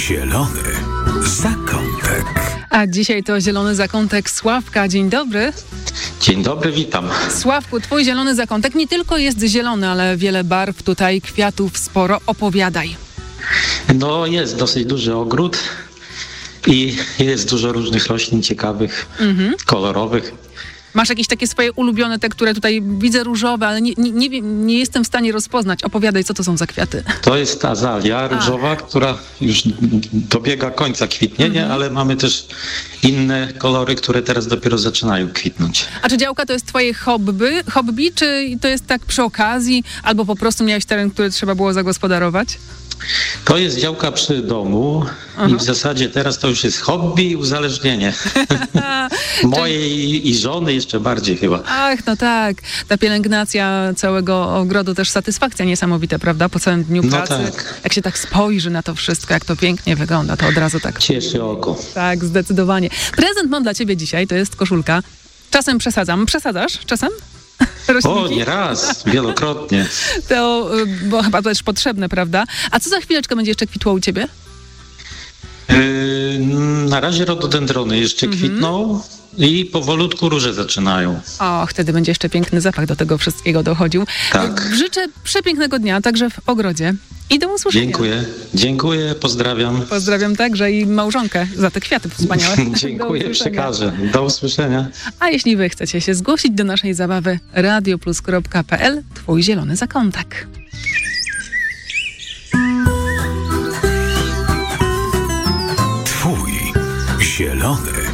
Zielony zakątek. A dzisiaj to zielony zakątek Sławka. Dzień dobry. Dzień dobry, witam. Sławku, twój zielony zakątek nie tylko jest zielony, ale wiele barw tutaj, kwiatów sporo. Opowiadaj. No jest dosyć duży ogród i jest dużo różnych roślin ciekawych, kolorowych. Masz jakieś takie swoje ulubione, te, które tutaj widzę różowe, ale nie jestem w stanie rozpoznać. Opowiadaj, co to są za kwiaty. To jest azalia różowa, która już dobiega końca kwitnienia, ale mamy też inne kolory, które teraz dopiero zaczynają kwitnąć. A czy działka to jest twoje hobby, czy to jest tak przy okazji, albo po prostu miałeś teren, który trzeba było zagospodarować? To jest działka przy domu i w zasadzie teraz to już jest hobby i uzależnienie. Mojej i żony jeszcze bardziej chyba. Ach, no tak. Ta pielęgnacja całego ogrodu, też satysfakcja niesamowita, prawda? Po całym dniu pracy. Tak. Jak się tak spojrzy na to wszystko, jak to pięknie wygląda, to od razu tak... Cieszy oko. Tak, zdecydowanie. Prezent mam dla ciebie dzisiaj, to jest koszulka. Czasem przesadzam. Przesadzasz czasem? O, nie raz, wielokrotnie. To, bo chyba to też potrzebne, prawda? A co za chwileczkę będzie jeszcze kwitło u ciebie? Na razie rododendrony jeszcze kwitną i powolutku róże zaczynają. O, wtedy będzie jeszcze piękny zapach do tego wszystkiego dochodził. Tak. Życzę przepięknego dnia, także w ogrodzie. I do usłyszenia. Dziękuję, pozdrawiam. Pozdrawiam także i małżonkę za te kwiaty wspaniałe. Dziękuję, przekażę. Do usłyszenia. A jeśli wy chcecie się zgłosić do naszej zabawy, radioplus.pl, twój zielony zakątek. Twój zielony